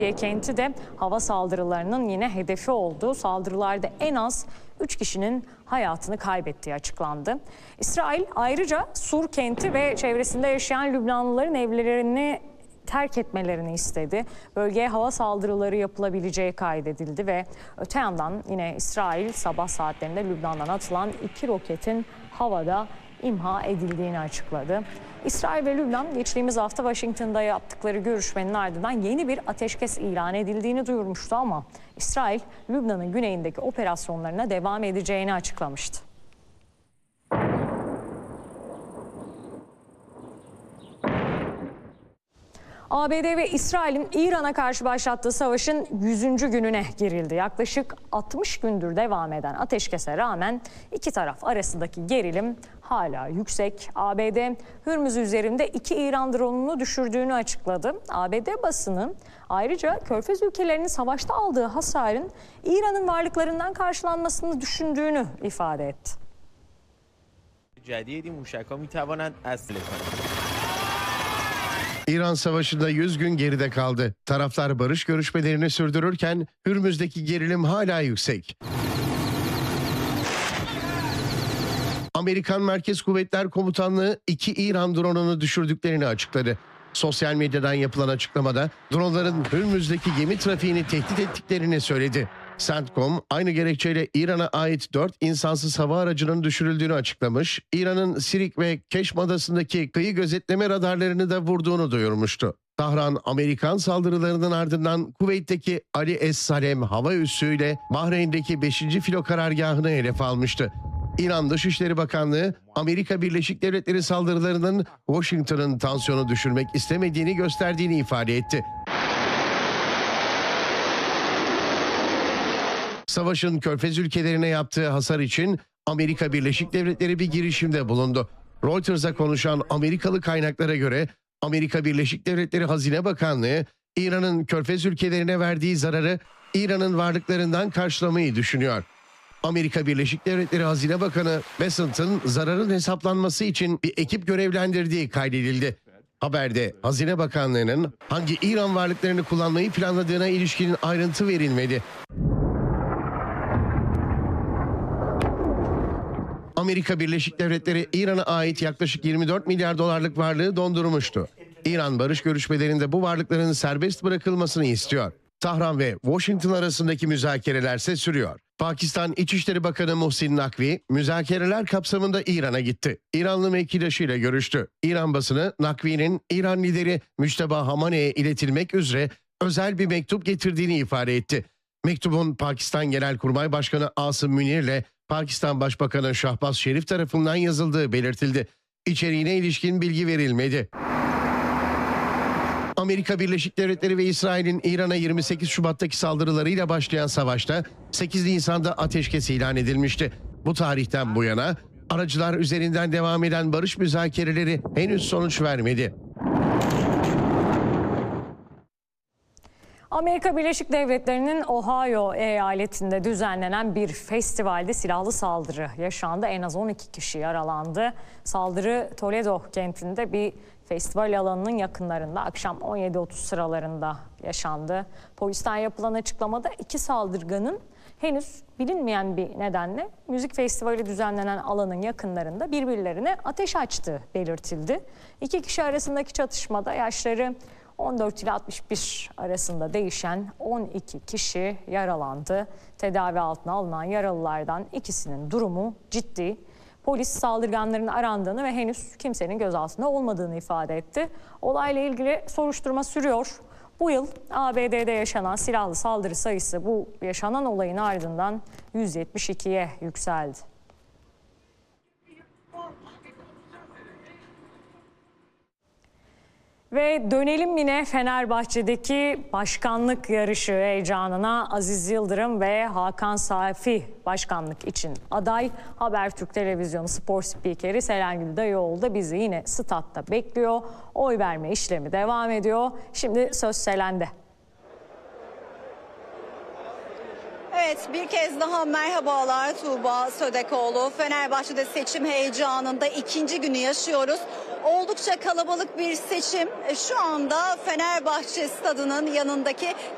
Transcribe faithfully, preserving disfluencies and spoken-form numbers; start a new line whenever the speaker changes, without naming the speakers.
Kenti de hava saldırılarının yine hedefi oldu. Saldırılarda en az üç kişinin hayatını kaybettiği açıklandı. İsrail ayrıca Sur kenti ve çevresinde yaşayan Lübnanlıların evlerini terk etmelerini istedi. Bölgeye hava saldırıları yapılabileceği kaydedildi ve öte yandan yine İsrail sabah saatlerinde Lübnan'dan atılan iki roketin havada imha edildiğini açıkladı. İsrail ve Lübnan geçtiğimiz hafta Washington'da yaptıkları görüşmenin ardından yeni bir ateşkes ilan edildiğini duyurmuştu ama İsrail, Lübnan'ın güneyindeki operasyonlarına devam edeceğini açıklamıştı. A B D ve İsrail'in İran'a karşı başlattığı savaşın yüzüncü gününe girildi. Yaklaşık altmış gündür devam eden ateşkese rağmen iki taraf arasındaki gerilim hala yüksek. A B D, Hürmüz üzerinde iki İran dronunu düşürdüğünü açıkladı. A B D basını ayrıca Körfez ülkelerinin savaşta aldığı hasarın İran'ın varlıklarından karşılanmasını düşündüğünü ifade etti.
İran Savaşı'nda yüz gün geride kaldı. Taraflar barış görüşmelerini sürdürürken Hürmüz'deki gerilim hala yüksek. Amerikan Merkez Kuvvetler Komutanlığı iki İran dronunu düşürdüklerini açıkladı. Sosyal medyadan yapılan açıklamada dronların Hürmüz'deki gemi trafiğini tehdit ettiklerini söyledi. CENTCOM aynı gerekçeyle İran'a ait dört insansız hava aracının düşürüldüğünü açıklamış, İran'ın Sirik ve Keşm adasındaki kıyı gözetleme radarlarını da vurduğunu duyurmuştu. Tahran, Amerikan saldırılarının ardından Kuveyt'teki Ali Es-Salem hava üssüyle Bahreyn'deki beşinci filo karargahını hedef almıştı. İran Dışişleri Bakanlığı, Amerika Birleşik Devletleri saldırılarının Washington'ın tansiyonu düşürmek istemediğini gösterdiğini ifade etti. Savaşın Körfez ülkelerine yaptığı hasar için Amerika Birleşik Devletleri bir girişimde bulundu. Reuters'a konuşan Amerikalı kaynaklara göre Amerika Birleşik Devletleri Hazine Bakanlığı, İran'ın Körfez ülkelerine verdiği zararı İran'ın varlıklarından karşılamayı düşünüyor. Amerika Birleşik Devletleri Hazine Bakanı Bessent'ın zararın hesaplanması için bir ekip görevlendirdiği kaydedildi. Haberde Hazine Bakanlığı'nın hangi İran varlıklarını kullanmayı planladığına ilişkin ayrıntı verilmedi. Amerika Birleşik Devletleri İran'a ait yaklaşık yirmi dört milyar dolarlık varlığı dondurmuştu. İran barış görüşmelerinde bu varlıkların serbest bırakılmasını istiyor. Tahran ve Washington arasındaki müzakereler ise sürüyor. Pakistan İçişleri Bakanı Muhsin Nakvi müzakereler kapsamında İran'a gitti. İranlı mevkidaşıyla görüştü. İran basını Nakvi'nin İran lideri Müçteba Hamane'ye iletilmek üzere özel bir mektup getirdiğini ifade etti. Mektubun Pakistan Genelkurmay Başkanı Asım Münir ile Pakistan Başbakanı Şahbaz Şerif tarafından yazıldığı belirtildi. İçeriğine ilişkin bilgi verilmedi. Amerika Birleşik Devletleri ve İsrail'in İran'a yirmi sekiz Şubat'taki saldırılarıyla başlayan savaşta sekiz Nisan'da ateşkes ilan edilmişti. Bu tarihten bu yana aracılar üzerinden devam eden barış müzakereleri henüz sonuç vermedi.
Amerika Birleşik Devletleri'nin Ohio eyaletinde düzenlenen bir festivalde silahlı saldırı yaşandı. En az on iki kişi yaralandı. Saldırı Toledo kentinde bir festival alanının yakınlarında akşam on yedi otuz sıralarında yaşandı. Polisten yapılan açıklamada iki saldırganın henüz bilinmeyen bir nedenle müzik festivali düzenlenen alanın yakınlarında birbirlerine ateş açtığı belirtildi. İki kişi arasındaki çatışmada yaşları on dört ile altmış bir arasında değişen on iki kişi yaralandı. Tedavi altına alınan yaralılardan ikisinin durumu ciddi. Polis saldırganların arandığını ve henüz kimsenin gözaltında olmadığını ifade etti. Olayla ilgili soruşturma sürüyor. Bu yıl A B D'de yaşanan silahlı saldırı sayısı bu yaşanan olayın ardından yüz yetmiş ikiye yükseldi. Ve dönelim yine Fenerbahçe'deki başkanlık yarışı heyecanına. Aziz Yıldırım ve Hakan Safi başkanlık için aday. Habertürk Televizyonu spor spikeri Selengül Dayıoğlu da bizi yine statta bekliyor. Oy verme işlemi devam ediyor. Şimdi söz Selen'de.
Evet, bir kez daha merhabalar Tuğba Södekoğlu. Fenerbahçe'de seçim heyecanında ikinci günü yaşıyoruz. Oldukça kalabalık bir seçim. Şu anda Fenerbahçe stadının yanındaki